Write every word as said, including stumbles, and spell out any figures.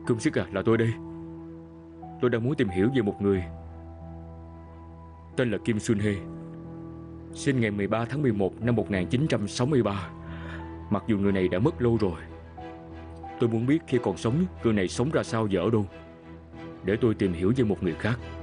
Cơm sức à, là tôi đây. Tôi đang muốn tìm hiểu về một người tên là Kim Sun Hee, sinh ngày mười ba tháng mười một năm một nghìn chín trăm sáu mươi ba. Mặc dù người này đã mất lâu rồi, tôi muốn biết khi còn sống người này sống ra sao và ở đâu, để tôi tìm hiểu về một người khác.